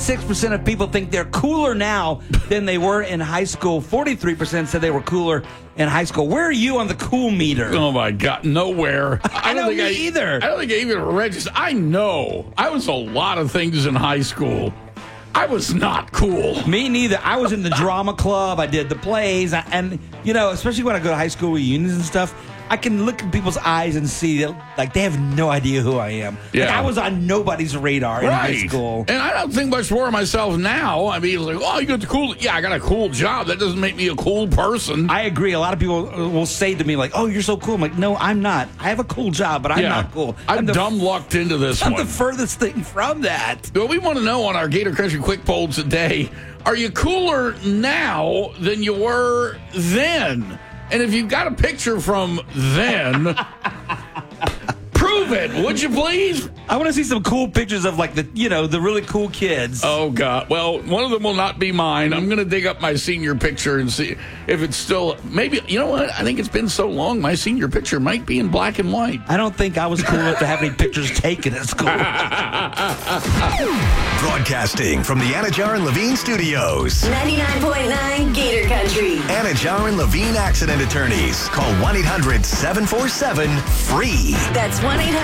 6% of people think they're cooler now than they were in high school. 43% said they were cooler in high school. Where are you on the cool meter? Oh, my God. Nowhere. I don't think me either. I don't think I even registered. I know. I was a lot of things in high school. I was not cool. Me neither. I was in the drama club. I did the plays. And, especially when I go to high school reunions and stuff, I can look in people's eyes and see that, like, they have no idea who I am. Yeah. Like, I was on nobody's radar in high school. And I don't think much more of myself now. I mean, like, oh, you got the cool. Yeah, I got a cool job. That doesn't make me a cool person. I agree. A lot of people will say to me, like, oh, you're so cool. I'm like, no, I'm not. I have a cool job, but I'm not cool. I'm dumb lucked into this one. I'm the furthest thing from that. Well, we want to know on our Gator Country Quick Poll today, are you cooler now than you were then? And if you've got a picture from then, prove it, would you please? I want to see some cool pictures of, like, the really cool kids. Oh, God. Well, one of them will not be mine. I'm going to dig up my senior picture and see if it's still, maybe, you know what? I think it's been so long, my senior picture might be in black and white. I don't think I was cool enough to have any pictures taken at school. Broadcasting from the Anajar and Levine Studios. 99.9 Gator Country. Anajar and Levine Accident Attorneys. Call 1-800-747-FREE. That's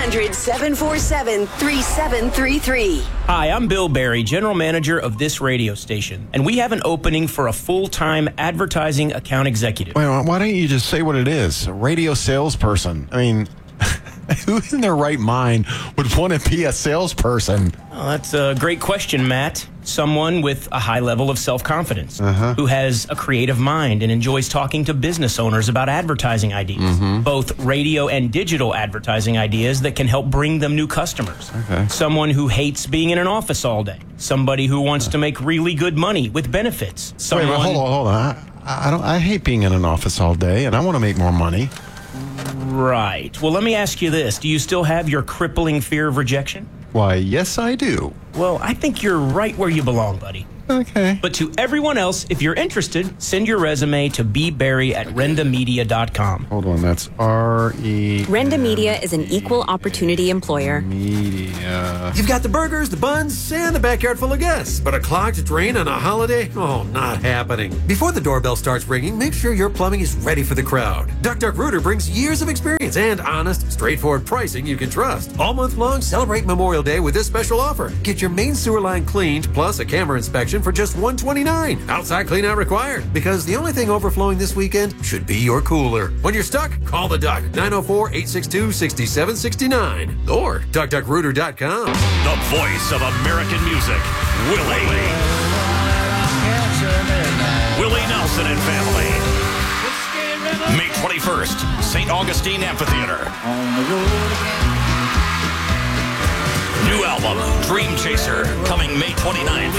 1-800-747-3733. Hi, I'm Bill Barry, General Manager of this radio station, and we have an opening for a full-time advertising account executive. Wait, why don't you just say what it is? A radio salesperson. I mean, who in their right mind would want to be a salesperson? Well, that's a great question, Matt. Someone with a high level of self-confidence, who has a creative mind and enjoys talking to business owners about advertising ideas, both radio and digital advertising ideas that can help bring them new customers. Someone who hates being in an office all day. Somebody who wants to make really good money with benefits. Someone... Wait, hold on. I hate being in an office all day, and I want to make more money. Right. Well, let me ask you this. Do you still have your crippling fear of rejection? Why, yes, I do. Well, I think you're right where you belong, buddy. Okay. But to everyone else, if you're interested, send your resume to bbarry@rendamedia.com. Hold on, that's R-E... Renda Media is an equal opportunity employer. Media... You've got the burgers, the buns, and the backyard full of guests. But a clogged drain on a holiday? Oh, not happening. Before the doorbell starts ringing, make sure your plumbing is ready for the crowd. Duck Duck Rooter brings years of experience and honest, straightforward pricing you can trust. All month long, celebrate Memorial Day with this special offer. Get your main sewer line cleaned, plus a camera inspection for just $129. Outside cleanout required, because the only thing overflowing this weekend should be your cooler. When you're stuck, call the Duck, 904-862-6769, or DuckDuckRooter.com. The voice of American music, Willie Nelson and family. May 21st, St. Augustine Amphitheater. New album, Dream Chaser, coming May 29th.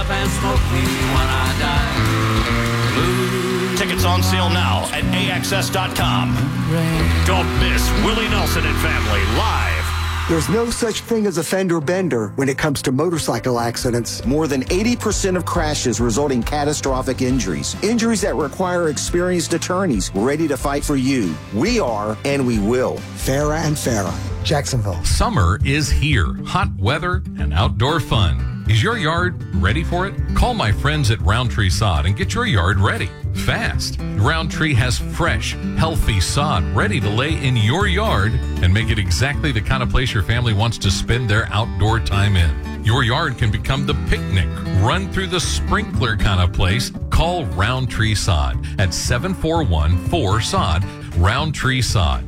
Tickets on sale now at AXS.com. Don't miss Willie Nelson and family live. There's no such thing as a fender bender when it comes to motorcycle accidents. More than 80% of crashes result in catastrophic injuries. Injuries that require experienced attorneys ready to fight for you. We are, and we will. Farah and Farah, Jacksonville. Summer is here. Hot weather and outdoor fun. Is your yard ready for it? Call my friends at Roundtree Sod and get your yard ready fast. Roundtree has fresh, healthy sod ready to lay in your yard and make it exactly the kind of place your family wants to spend their outdoor time in. Your yard can become the picnic, run through the sprinkler kind of place. Call Roundtree Sod at 741-4SOD. Roundtree Sod,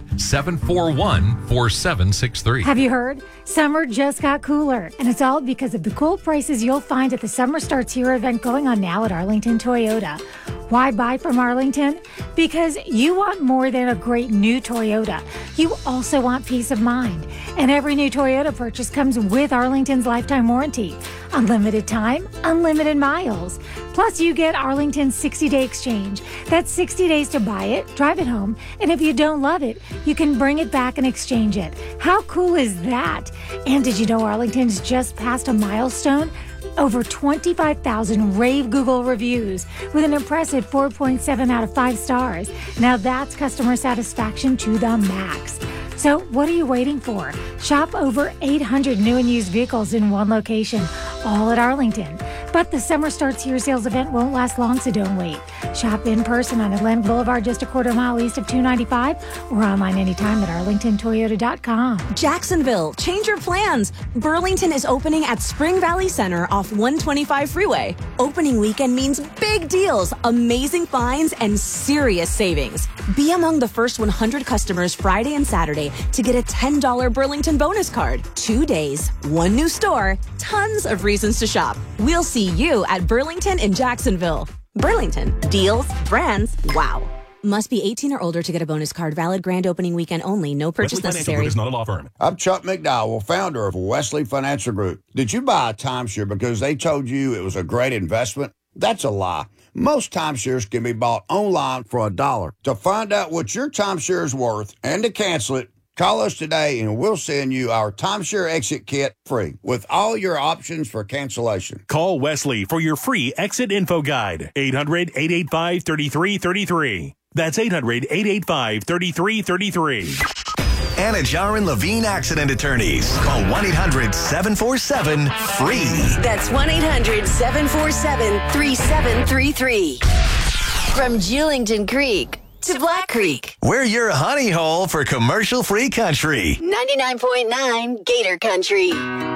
741-4763. Have you heard? Summer just got cooler, and it's all because of the cool prices you'll find at the Summer Starts Here event going on now at Arlington Toyota. Why buy from Arlington? Because you want more than a great new Toyota. You also want peace of mind. And every new Toyota purchase comes with Arlington's lifetime warranty. Unlimited time, unlimited miles. Plus, you get Arlington's 60-day exchange. That's 60 days to buy it, drive it home, and if you don't love it, you can bring it back and exchange it. How cool is that? And did you know Arlington's just passed a milestone? Over 25,000 rave Google reviews with an impressive 4.7 out of 5 stars. Now that's customer satisfaction to the max. So what are you waiting for? Shop over 800 new and used vehicles in one location all at Arlington. But the Summer Starts Here sales event won't last long, so don't wait. Shop in person on Atlantic Boulevard just a quarter mile east of 295 or online anytime at arlingtontoyota.com. Jacksonville, change your plans. Burlington is opening at Spring Valley Center off 125 Freeway. Opening weekend means big deals, amazing finds, and serious savings. Be among the first 100 customers Friday and Saturday to get a $10 Burlington bonus card. 2 days, one new store, tons of reasons to shop. We'll see you at Burlington in Jacksonville. Burlington, deals, brands, wow. Must be 18 or older to get a bonus card. Valid grand opening weekend only. No purchase necessary. Is not a law firm. I'm Chuck McDowell, founder of Wesley Financial Group. Did you buy a timeshare because they told you it was a great investment? That's a lie. Most timeshares can be bought online for $1. To find out what your timeshare is worth and to cancel it, call us today and we'll send you our timeshare exit kit free with all your options for cancellation. Call Wesley for your free exit info guide. 800-885-3333. That's 800-885-3333. Anna Jarin Levine Accident Attorneys. Call 1-800-747-FREE. That's 1-800-747-3733. From Julington Creek to Black Creek. We're your honey hole for commercial-free country. 99.9 Gator Country.